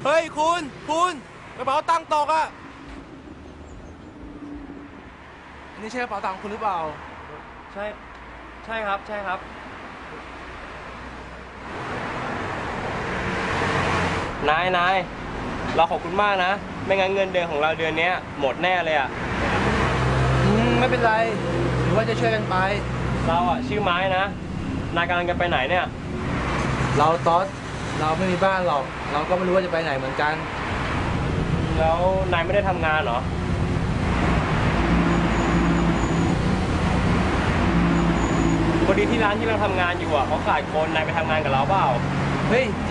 เฮ้ยคุณกระเป๋าตังค์ตกอ่ะอันนี้ใช่กระเป๋าตังค์คุณหรือเปล่าใช่ใช่ครับใช่ครับนายเราขอบคุณมากนะไม่งั้นเงินเดือนของเราเดือนนี้หมดแน่เลยอ่ะไม่เป็นไรหรือว่าจะช่วยกันไปเราอ่ะชื่อไม้นะนายกำลังจะไปไหนเนี่ยเราต๊อดเราไม่มีบ้านหรอกเราก็ไม่รู้ว่าจะไปไหนเหมือนกันแล้วนายไม่ได้ทำงานเหรอพอดีที่ร้านที่เราทำงานอยู่อ่ะเขาขาดคนนายไปทำงานกับเราเปล่าเฮ้ย